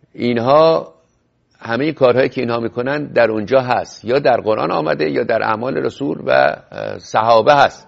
اینها همه کارهایی که اینها میکنن در اونجا هست، یا در قرآن آمده یا در اعمال رسول و صحابه هست.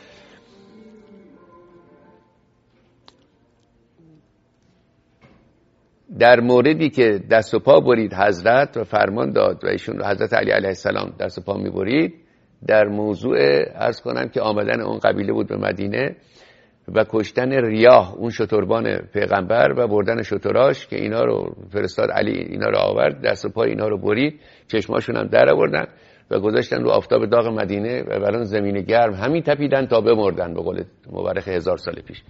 در موردی که دست و پا برید حضرت و فرمان داد و ایشون حضرت علی علیه السلام دست و پا میبرید، در موضوع عرض کنم که آمدن اون قبیله بود به مدینه و کشتن ریاه، اون شتربان پیغمبر، و بردن شتراش که اینا رو فرستاد علی، اینا رو آورد، دست و پای اینا رو برید، چشماشون هم در آوردن و گذاشتن رو آفتاب داغ مدینه و برای زمین گرم همین تپیدن تا بمردن، به قول مورخ 1000 سال پیش.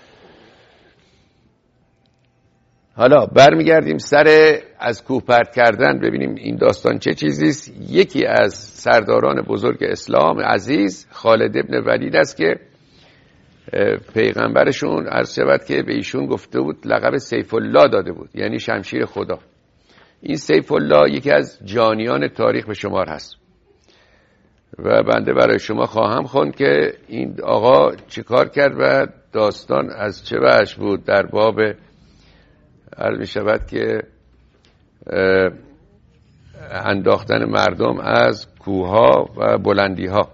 حالا برمیگردیم سر از کوه پرت کردن، ببینیم این داستان چه چیزیست. یکی از سرداران بزرگ اسلام عزیز خالد ابن ولید است که پیغمبرشون عرض شود که به ایشون گفته بود، لقب سیف الله داده بود، یعنی شمشیر خدا. این سیف الله یکی از جانیان تاریخ به شمار هست و بنده برای شما خواهم خوند که این آقا چه کار کرد و داستان از چه وجه بود در باب عرض می شود که انداختن مردم از کوه‌ها و بلندی‌ها.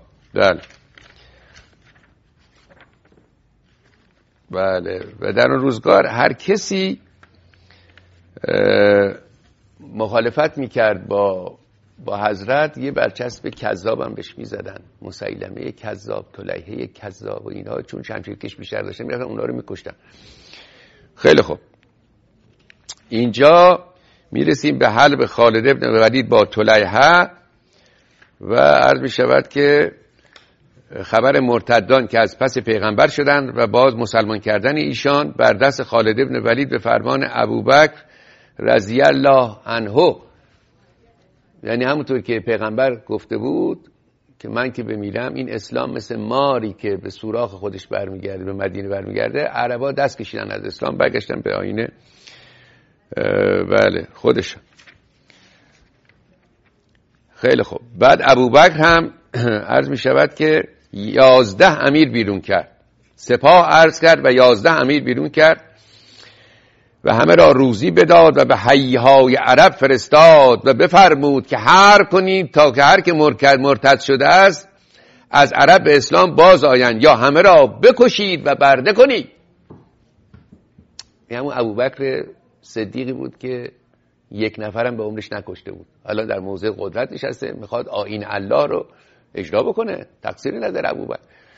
بله. و در اون روزگار هر کسی مخالفت میکرد با حضرت، یه برچسب کذاب هم بهش میزدن، مسیلمه کذاب، طلیحه کذاب و اینها، چون شمشیرکش بیشتر داشتن میرفتن اونا رو میکشتن. خیلی خوب، اینجا میرسیم به حلب خالد ابن ولید با طلیحه و عرض میشود که خبر مرتدان که از پس پیغمبر شدند و باز مسلمان کردن ایشان بر دست خالد ابن ولید به فرمان ابوبکر رضی الله عنه، یعنی همونطور که پیغمبر گفته بود که من که بمیرم این اسلام مثل ماری که به سوراخ خودش برمیگرده، به مدینه برمیگرده، عربا دست کشیدن از اسلام، برگشتن به آیین بله خودشون. خیلی خوب، بعد ابوبکر هم عرض می شود که 11 امیر بیرون کرد، سپاه عرض کرد و 11 امیر بیرون کرد و همه را روزی بداد و به حیهای عرب فرستاد و بفرمود که حرب کنید تا که هر که مرتد شده است از عرب به اسلام باز آیند، یا همه را بکشید و برده کنید. این همون ابوبکر صدیقی بود که یک نفرم به عمرش نکشته بود، حالا در موضع قدرت نشسته، میخواد آیین الله رو اجرا بکنه، تقصیری نداره ابوبکر.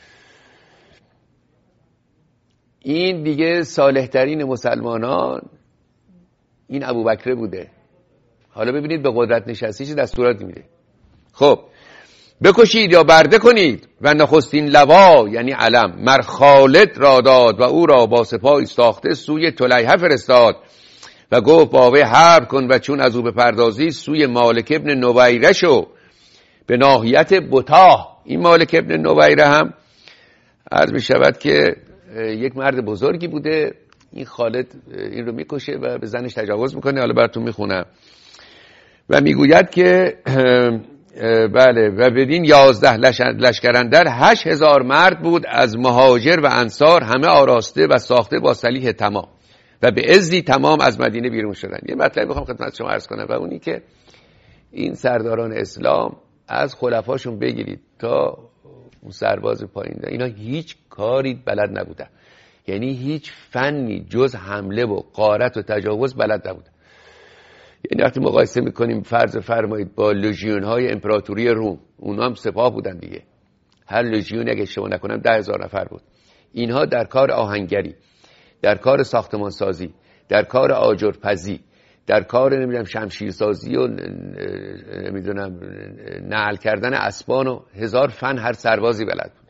این دیگه صالح ترین مسلمانان این ابوبکر بوده. حالا ببینید به قدرت نشستی چه دستورات میده. خب، بکشید یا برده کنید و نخستین لوا یعنی علم مر خالد را داد و او را با سپاه ساخته سوی طلیحه فرستاد و گفت با وی حرب کن و چون از او بپردازی سوی مالک ابن نویره شو به ناحیت بطاح. این مالک ابن نویره هم عرض می شود که یک مرد بزرگی بوده. این خالد این رو میکشه و به زنش تجاوز میکنه. حالا براتون میخونم و میگوید که بله و بدین 11 لشکراندر 8000 مرد بود از مهاجر و انصار، همه آراسته و ساخته با سلیح تمام و به عزی تمام از مدینه بیرون شدن. یه مطلب میخوام خدمت شما عرض کنم و اونی که این سرداران اسلام از خلفاشون بگیرید تا اون سرباز پایین اینا هیچ کاری بلد نبودن، یعنی هیچ فنی جز حمله و غارت و تجاوز بلد نبودن. یعنی وقتی مقایسه میکنیم فرض فرمایید با لژیون های امپراتوری روم، اونا هم سپاه بودن دیگه، هر لژیون اگه اشتباه نکنم 10,000 نفر بود. اینها در کار آهنگری، در کار ساختمان سازی، در کار آجرپزی، در کار نمیدونم شمشیرسازی و نمیدونم نعل کردن اسبان و 1000 فن هر سربازی بلد بود.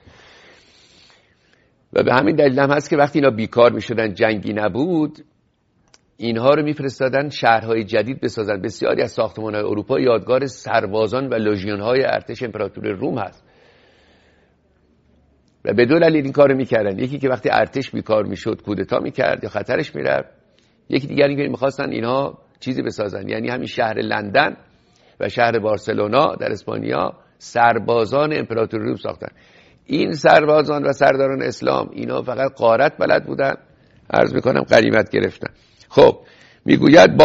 و به همین دلیل هم هست که وقتی اینا بیکار میشدن، جنگی نبود، اینها رو میفرستادن شهرهای جدید بسازن. بسیاری از ساختمان‌های اروپا یادگار سربازان و لژیون‌های ارتش امپراتوری روم هست و به دو دلیل این کارو میکردن. یکی که وقتی ارتش بیکار میشد کودتا میکرد یا خطرش میرفت، یکی دیگر اینکه میخواستن اینها چیزی بسازن، یعنی همین شهر لندن و شهر بارسلونا در اسپانیا سربازان امپراتوری روم ساختن. این سربازان و سرداران اسلام اینا فقط غارت بلد بودن، عرض میکنم غنیمت گرفتن. خب میگوید